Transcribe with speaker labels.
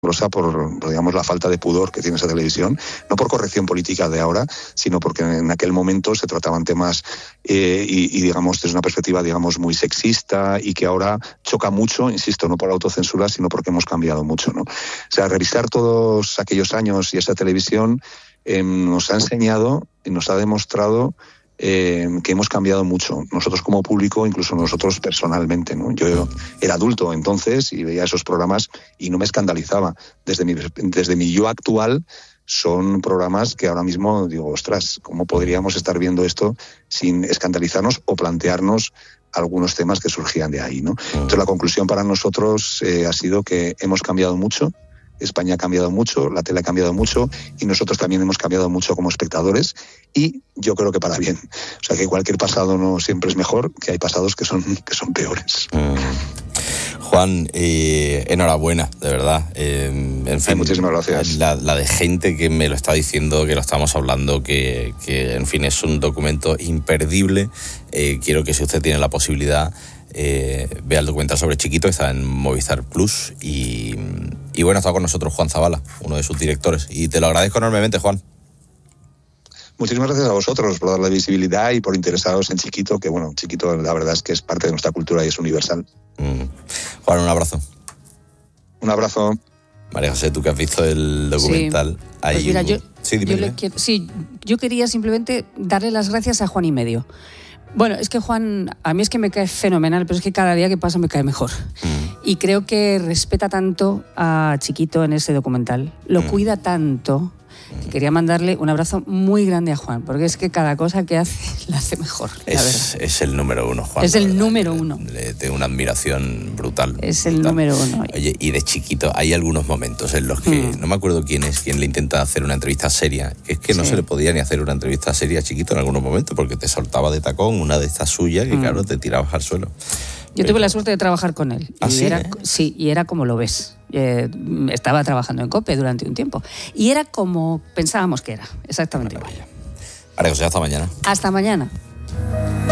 Speaker 1: asombrosa por, digamos, la falta de pudor que tiene esa televisión, no por corrección política de ahora, sino porque en aquel momento se trataban temas y digamos, desde una perspectiva, digamos, muy sexista y que ahora choca mucho, insisto, no por autocensura, sino porque hemos cambiado mucho, ¿no? O sea, revisar todos aquellos años y esa televisión nos ha enseñado y nos ha demostrado que hemos cambiado mucho, nosotros como público, incluso nosotros personalmente, ¿no? Yo era adulto entonces y veía esos programas y no me escandalizaba. Desde mi yo actual son programas que ahora mismo digo, ostras, ¿cómo podríamos estar viendo esto sin escandalizarnos o plantearnos algunos temas que surgían de ahí, ¿no? Entonces la conclusión para nosotros ha sido que hemos cambiado mucho. España ha cambiado mucho, la tele ha cambiado mucho y nosotros también hemos cambiado mucho como espectadores y yo creo que para bien. O sea, que cualquier pasado no siempre es mejor, que hay pasados que son peores.
Speaker 2: Juan, enhorabuena, de verdad. En fin,
Speaker 1: muchísimas gracias.
Speaker 2: La de gente que me lo está diciendo, que lo estamos hablando, que en fin, es un documento imperdible. Quiero que si usted tiene la posibilidad, vea el documental sobre Chiquito, está en Movistar Plus y bueno, está con nosotros Juan Zabala, uno de sus directores, y te lo agradezco enormemente, Juan.
Speaker 1: Muchísimas gracias a vosotros por darle visibilidad y por interesaros en Chiquito, que bueno, Chiquito la verdad es que es parte de nuestra cultura y es universal.
Speaker 2: Juan, un abrazo.
Speaker 1: Un abrazo.
Speaker 2: María José, tú que has visto el documental.
Speaker 3: Sí. Pues mira, yo quería simplemente darle las gracias a Juan y medio. Bueno, es que Juan, a mí es que me cae fenomenal, pero es que cada día que pasa me cae mejor. Y creo que respeta tanto a Chiquito en ese documental, lo cuida tanto, que quería mandarle un abrazo muy grande a Juan, porque es que cada cosa que hace, la hace mejor, la verdad.
Speaker 2: Es el número uno, Juan.
Speaker 3: Es el número uno.
Speaker 2: Le tengo una admiración brutal.
Speaker 3: Es el número uno.
Speaker 2: Oye, y de Chiquito, hay algunos momentos en los que, no me acuerdo quién le intenta hacer una entrevista seria, que es que no se le podía ni hacer una entrevista seria a Chiquito en algunos momentos, porque te soltaba de tacón una de estas suyas que, claro, te tirabas al suelo.
Speaker 3: Yo tuve la suerte de trabajar con él.
Speaker 2: ¿Ah, sí?
Speaker 3: Sí, y era como lo ves. Estaba trabajando en COPE durante un tiempo. Y era como pensábamos que era, exactamente igual.
Speaker 2: María José, hasta mañana.
Speaker 3: Hasta mañana.